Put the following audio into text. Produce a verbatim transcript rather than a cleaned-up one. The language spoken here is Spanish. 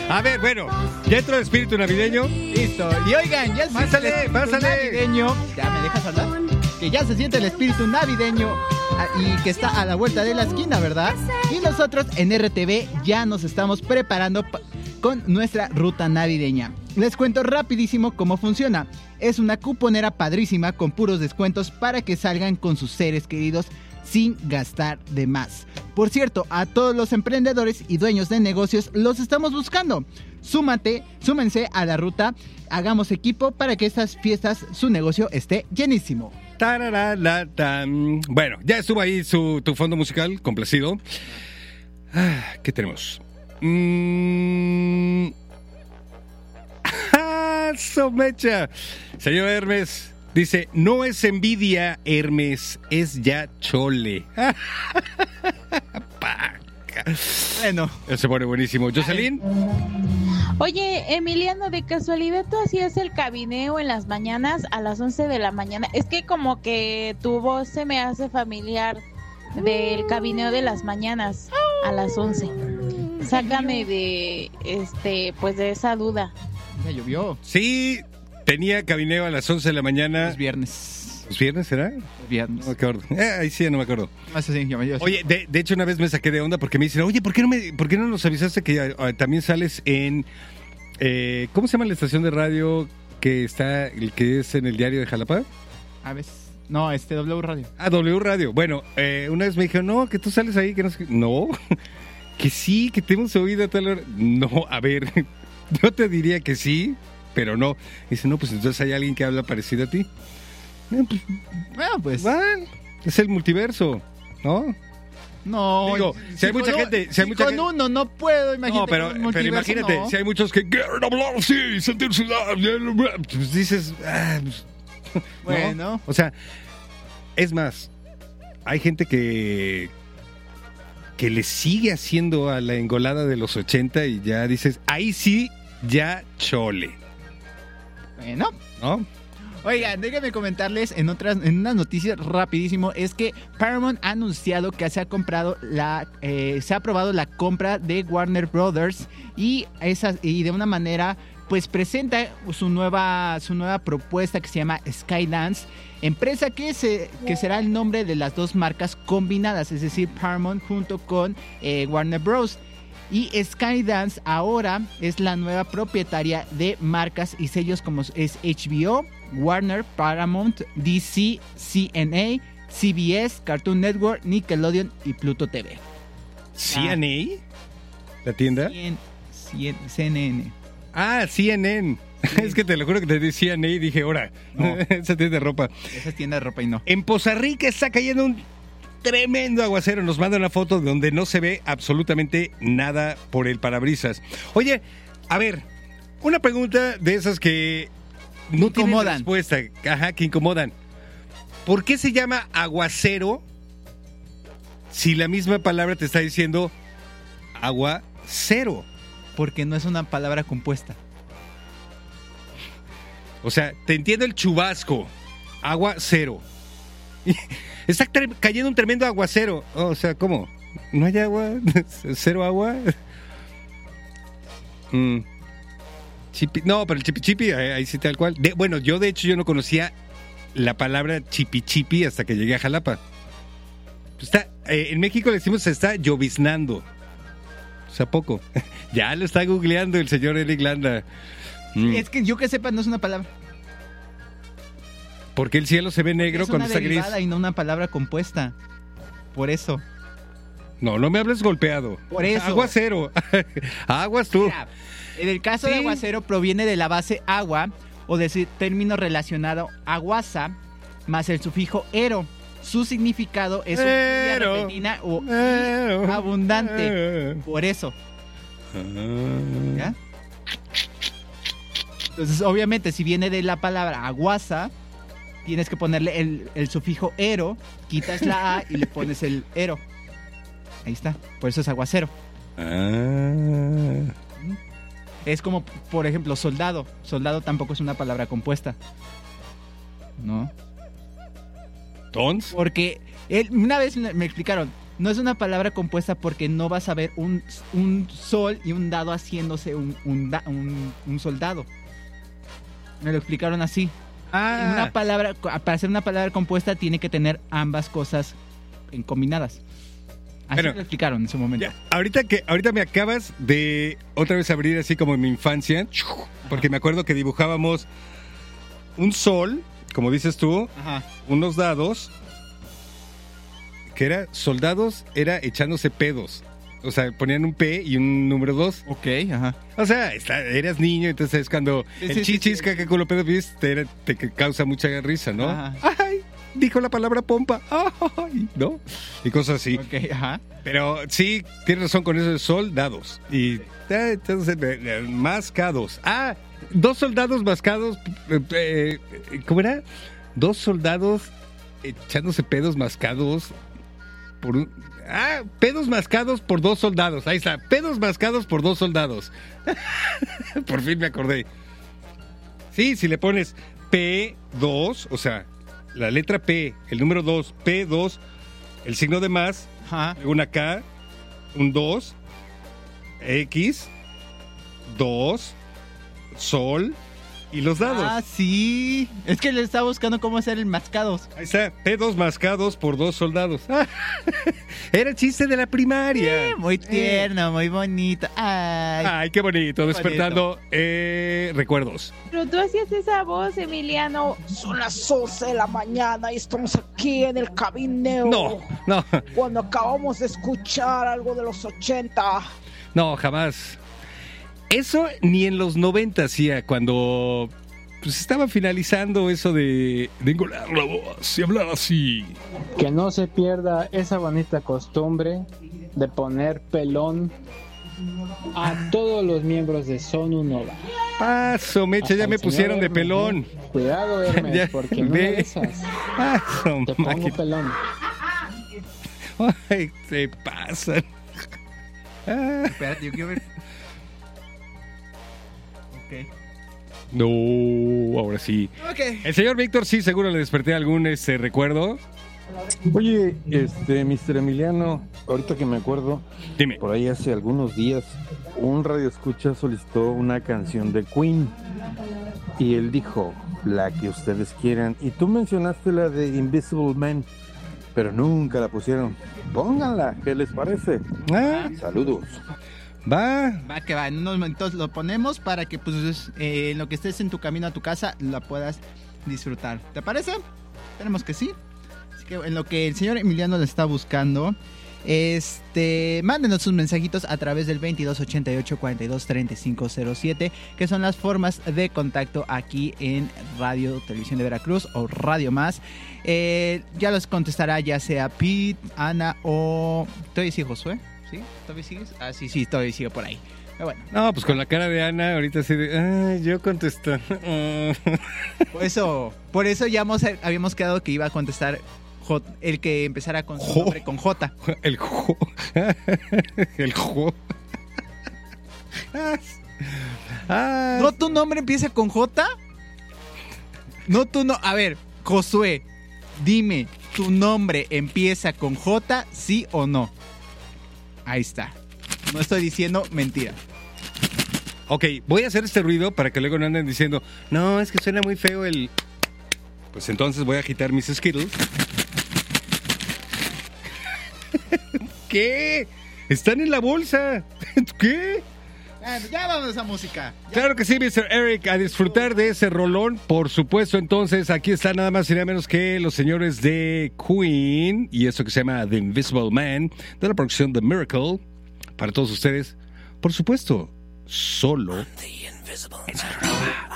A ver, bueno, ya entró el espíritu navideño. Listo. Y oigan, ya se Pásale, siente el espíritu pásale. navideño. ¿Ya me dejas hablar? Que ya se siente el espíritu navideño ah, y que está a la vuelta de la esquina, ¿verdad? Y nosotros en R T V ya nos estamos preparando pa- con nuestra ruta navideña. Les cuento rapidísimo cómo funciona. Es una cuponera padrísima con puros descuentos para que salgan con sus seres queridos sin gastar de más. Por cierto, a todos los emprendedores y dueños de negocios los estamos buscando. Súmate, súmense a la ruta, hagamos equipo para que estas fiestas su negocio esté llenísimo. Tararalatan. Bueno, ya estuvo ahí su, tu fondo musical, complacido. Ah, ¿qué tenemos? Mmm... ¡Ah, somecha! Señor Hermes, dice, no es envidia, Hermes, es ya chole. Paca. Bueno, Él se pone buenísimo. ¿Jocelyn? Oye, Emiliano, de casualidad tú hacías el cabineo en las mañanas a las once de la mañana. Es que como que tu voz se me hace familiar del cabineo de las mañanas a las once. Sácame de, este, pues de esa duda. ya llovió. Sí, tenía cabineo a las once de la mañana. Es viernes. ¿Los viernes será? Es viernes. No me acuerdo. Eh, ahí sí, no me acuerdo. Ah, sí, sí, ya me- ya- Oye, de, de hecho una vez me saqué de onda porque me dicen, oye, ¿por qué no, me, ¿por qué no nos avisaste que ah, también sales en... eh, ¿cómo se llama la estación de radio que está, el que es en el diario de Jalapa? A ver. No, este W Radio. Ah, W Radio. Bueno, eh, una vez me dijeron, no, que tú sales ahí, que no sé qué. No, que sí, que te hemos oído a tal hora. No, a ver, yo te diría que sí, pero no. Dice, no, pues entonces hay alguien que habla parecido a ti. Eh, pues, Bueno, pues. van, es el multiverso, ¿no? No. Digo, si hay mucha con gente- un- si hay si mucha con gente- uno no puedo, imagínate. No, pero, con un pero multiverso, imagínate, no. si hay muchos que quieren hablar así, sentirse... Pues dices... ah, pues, ¿no? Bueno. O sea, es más, hay gente que... que le sigue haciendo a la engolada de los ochenta y ya dices, ahí sí, ya chole, Bueno. ¿no? Oigan, déjenme comentarles en otras, en unas noticias rapidísimo, es que Paramount ha anunciado que se ha comprado la, eh, se ha aprobado la compra de Warner Brothers y esa, y de una manera, pues presenta su nueva, su nueva propuesta que se llama Skydance, empresa que se, que será el nombre de las dos marcas combinadas, es decir, Paramount junto con eh, Warner Bros. Y Skydance ahora es la nueva propietaria de marcas y sellos como es H B O, Warner, Paramount, D C, C N A, C B S, Cartoon Network, Nickelodeon y Pluto T V. ¿C N A? ¿La tienda? C N N. Ah, C N N. Es que te lo juro que te decía C N A y dije, ahora, No. esa tienda de ropa. Esa es tienda de ropa y no. En Poza Rica está cayendo un tremendo aguacero. Nos manda una foto donde no se ve absolutamente nada por el parabrisas. Oye, a ver, una pregunta de esas que no tienen Incomodan. respuesta. Ajá, que incomodan. ¿Por qué se llama aguacero si la misma palabra te está diciendo agua cero? Porque no es una palabra compuesta. O sea, te entiendo el chubasco. Agua cero. Está tre- cayendo un tremendo aguacero. Oh, o sea, ¿cómo? ¿No hay agua? ¿Cero agua? Mm. Chipi- no, pero el chipi chipi, ahí, ahí sí tal cual. De- bueno, yo de hecho yo no conocía la palabra chipi chipi hasta que llegué a Jalapa. Está, eh, en México le decimos se está lloviznando. O sea, poco. Ya lo está googleando el señor Eric Landa. Mm. Es que yo que sepa no es una palabra. Porque el cielo se ve negro Es cuando una está gris. derivada y no una palabra compuesta. Por eso. No, no me hables golpeado. Por eso. Aguacero. Aguas tú. Mira, en el caso Sí. de aguacero proviene de la base agua o de su término relacionado aguasa más el sufijo ero. Su significado es una lluvia Ero. repentina o Ero. abundante. Ah. Por eso. ¿Ya? Entonces, obviamente, si viene de la palabra aguasa, tienes que ponerle el, el sufijo ero, quitas la A y le pones el ero. Ahí está. Por eso es aguacero. Ah. Es como, por ejemplo, soldado. Soldado tampoco es una palabra compuesta. ¿No? ¿Tons? Porque él, una vez me explicaron, No es una palabra compuesta porque no vas a ver un, un sol y un dado haciéndose un, un, da- un, un soldado. Me lo explicaron así. Ah, Una palabra, para ser una palabra compuesta tiene que tener ambas cosas en combinadas. Así Bueno, me lo explicaron en su momento. ya, ahorita que ahorita me acabas de otra vez abrir así como en mi infancia, porque me acuerdo que dibujábamos un sol, como dices tú, Ajá. unos dados, que era soldados, era echándose pedos. O sea, ponían un P y un número dos. Ok, ajá. O sea, está- eras niño, entonces es cuando Sí, el sí, sí, chichis sí. caca culo pedo vis, te, era- te causa mucha risa, ¿no? Ajá. Ay, dijo la palabra pompa. Ay, ¿no? Y cosas así. Ok, ajá. Pero sí, tienes razón con eso de soldados. Y eh, entonces, eh, eh, mascados. Ah, dos soldados mascados. eh, eh, ¿Cómo era? Dos soldados echándose pedos mascados por un. Ah, pedos mascados por dos soldados. Ahí está, pedos mascados por dos soldados. Por fin me acordé. Sí, si le pones P dos, o sea, la letra P, el número dos, P dos, el signo de más, Ajá. una K, un dos, X, dos, sol y los dados. Ah, sí. Es que le estaba buscando cómo hacer el mascados. Ahí está, P dos mascados por dos soldados. Era chiste de la primaria. Eh, muy tierno, muy bonito. Ay. Ay, qué bonito, Qué despertando eh, recuerdos. Pero tú hacías esa voz, Emiliano. Son las once de la mañana y estamos aquí en el cabineo. No, no, Cuando acabamos de escuchar algo de los ochenta. no, jamás. Eso ni en los noventa hacía, cuando pues estaba finalizando eso de, de engolar la voz y hablar así. Que no se pierda esa bonita costumbre de poner pelón a todos los miembros de Sonu Nova. Paso, Mecha, Hasta ya el me señor pusieron de Hermes, pelón. ¿eh? Cuidado, Hermes, Ya, porque no ve. de esas Paso, te pongo máquina. pelón. Ay, se pasan. Ah, Espérate, yo quiero ver. Ok. no, ahora sí. Ok. El señor Víctor, sí, seguro le desperté algún ese recuerdo. Oye, este, mister Emiliano, ahorita que me acuerdo, Dime. por ahí hace algunos días, un radioescucha solicitó una canción de Queen y él dijo, la que ustedes quieran, y tú mencionaste la de Invisible Man, pero nunca la pusieron. Pónganla, ¿qué les parece? Ah, Saludos. va. Va que va, en unos momentos lo ponemos para que pues eh, en lo que estés en tu camino a tu casa la puedas disfrutar. ¿Te parece? Esperemos que sí. Así que en lo que el señor Emiliano le está buscando, este, mándenos sus mensajitos a través del veintidós ochenta y ocho cuarenta y dos treinta y cinco cero siete, que son las formas de contacto aquí en Radio Televisión de Veracruz o Radio Más. Eh, ya los contestará ya sea Pete, Ana o... ¿Todavía sigue Josué? ¿Sí? ¿Todavía sigues? Ah, sí, sí, todavía sigue por ahí. Pero bueno, No, pues con la cara de Ana, ahorita así de. Ay, yo contesto. por eso, por eso ya hemos- habíamos quedado que iba a contestar J- el que empezara con su Jo. nombre con J. El jo. El jo. Ah, ¿No tu nombre empieza con J? No tu no. A ver, Josué, dime, ¿tu nombre empieza con J, sí o no? Ahí está. No estoy diciendo mentira. Ok, voy a hacer este ruido para que luego no anden diciendo, no, es que suena muy feo el. Pues entonces voy a agitar mis Skittles. ¿Qué? Están en la bolsa. ¿Qué? Bueno, ya vamos a esa música. Ya. Claro que sí, mister Eric, a disfrutar de ese rolón, por supuesto. Entonces, aquí está nada más y nada menos que los señores de Queen y eso que se llama The Invisible Man, de la producción The Miracle, para todos ustedes. Por supuesto, solo en Sonora.